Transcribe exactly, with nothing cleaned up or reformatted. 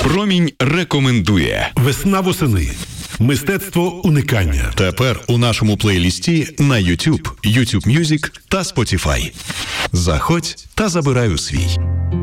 Промінь рекомендує. Весна восени. Мистецтво уникання. Тепер у нашому плейлісті на YouTube, YouTube Music та Spotify. Заходь та забирай у свій.